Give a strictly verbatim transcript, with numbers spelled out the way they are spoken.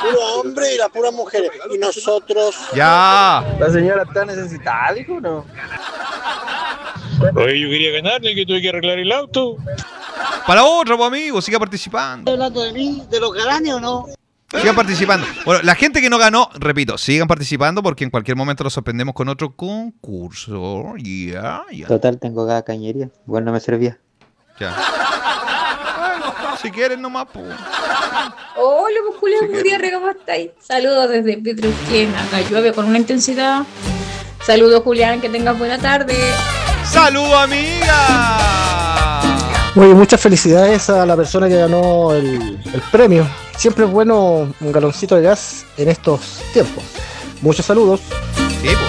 puro hombre y las puras mujeres. Y nosotros... Ya. La señora está necesitada, dijo, ¿no? Oye, yo quería ganarle, que tuve que arreglar el auto. Para otra, pues, amigo, siga participando. ¿Estás hablando de mí, de los galanes o no? Sigan participando. Bueno, la gente que no ganó, repito, sigan participando porque en cualquier momento los sorprendemos con otro concurso. Ya, yeah, ya. Yeah. Total, tengo cada cañería. Igual no me servía. Ya. Bueno, si quieren nomás, pues. Hola, pues Julián Gutiérrez, ¿cómo estáis? Saludos desde Petrusquén. Acá llueve con una intensidad. Saludos, Julián, que tengas buena tarde. ¡Saludos, amiga! Oye, muchas felicidades a la persona que ganó el, el premio. Siempre es bueno un galoncito de gas en estos tiempos. Muchos saludos. Sí, pues.